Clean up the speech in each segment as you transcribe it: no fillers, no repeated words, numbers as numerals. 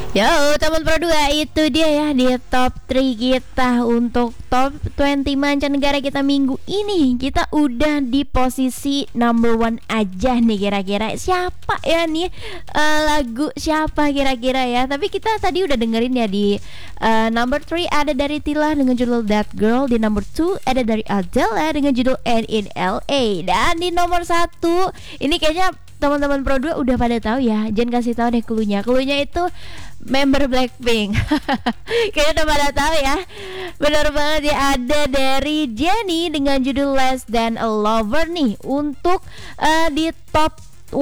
Yo, teman Pro 2, itu dia ya di top 3 kita untuk top 20 mancanegara kita minggu ini. Kita udah di posisi number one aja nih kira-kira. Siapa ya nih lagu siapa kira-kira ya. Tapi kita tadi udah dengerin ya di number 3 ada dari Tila dengan judul That Girl. Di number 2 ada dari Adele dengan judul End in LA. Dan di nomor 1 ini kayaknya teman-teman Pro 2 udah pada tahu ya. Jen kasih tahu deh cluenya. Cluenya itu member Blackpink. Kayaknya udah pada tahu ya. Benar banget ya, ada dari Jennie dengan judul Less Than a Lover nih untuk di top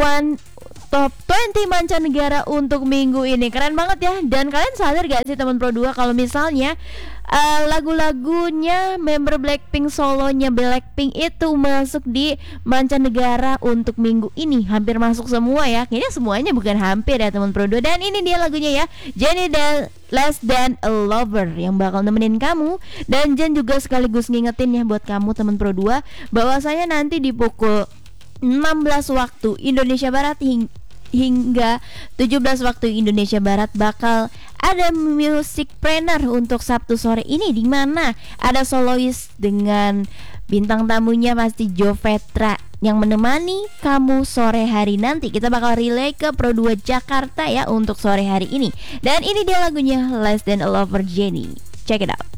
20 mancanegara untuk minggu ini. Keren banget ya. Dan kalian sadar gak sih teman Pro 2 kalau misalnya lagu-lagunya member Blackpink, solonya Blackpink itu masuk di mancanegara untuk minggu ini. Hampir masuk semua ya. Kayaknya semuanya bukan hampir ya teman Pro 2. Dan ini dia lagunya ya, Jennie dan Less Than a Lover yang bakal nemenin kamu. Dan Jen juga sekaligus ngingetin ya buat kamu teman Pro 2 bahwasanya nanti di pukul 16 waktu Indonesia Barat hingga 17 waktu Indonesia Barat bakal ada Musicpreneur untuk Sabtu sore ini, di mana ada solois dengan bintang tamunya pasti Jovetra yang menemani kamu sore hari nanti. Kita bakal relay ke Pro 2 Jakarta ya untuk sore hari ini. Dan ini dia lagunya Less Than a Lover Jennie. Check it out.